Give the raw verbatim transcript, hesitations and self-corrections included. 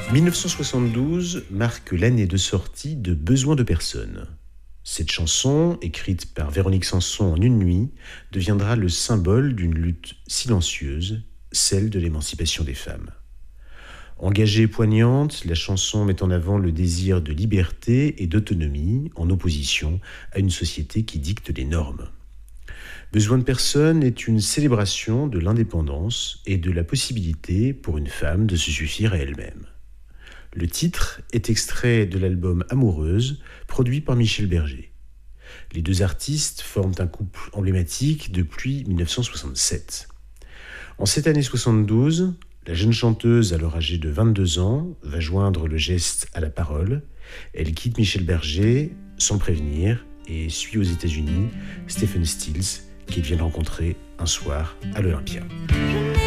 dix-neuf cent soixante-douze marque l'année de sortie de Besoin de personne. Cette chanson, écrite par Véronique Sanson en une nuit, deviendra le symbole d'une lutte silencieuse, celle de l'émancipation des femmes. Engagée et poignante, la chanson met en avant le désir de liberté et d'autonomie en opposition à une société qui dicte les normes. Besoin de personne est une célébration de l'indépendance et de la possibilité pour une femme de se suffire à elle-même. Le titre est extrait de l'album Amoureuse, produit par Michel Berger. Les deux artistes forment un couple emblématique depuis dix-neuf cent soixante-sept. En cette année soixante-douze, la jeune chanteuse, alors âgée de vingt-deux ans, va joindre le geste à la parole. Elle quitte Michel Berger sans le prévenir et suit aux États-Unis Stephen Stills, qu'il vient de rencontrer un soir à l'Olympia.